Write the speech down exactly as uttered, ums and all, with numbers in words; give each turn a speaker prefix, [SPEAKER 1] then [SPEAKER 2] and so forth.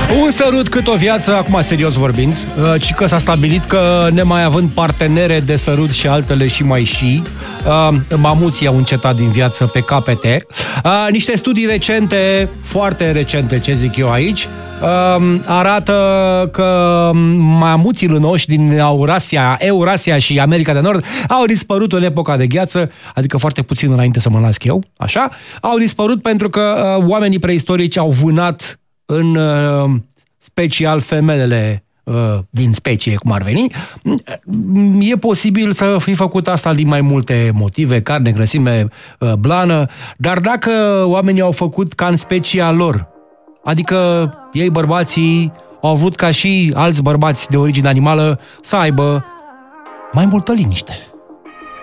[SPEAKER 1] Un sărut cât o viață, acum serios vorbind, ci că s-a stabilit că nemai având partenere de sărut și altele și mai și, mamuții au încetat din viață pe capete. Niște studii recente, foarte recente, ce zic eu aici, arată că mamuții lânoși din Eurasia, Eurasia și America de Nord au dispărut în epoca de gheață, adică foarte puțin înainte să mă nasc eu, așa, au dispărut pentru că oamenii preistorici au vânat în special femelele din specie, cum ar veni. E posibil să fi făcut asta din mai multe motive, carne, grăsime, blană, dar dacă oamenii au făcut ca în specia lor, adică ei, bărbații, au vrut ca și alți bărbați de origine animală să aibă mai multă liniște.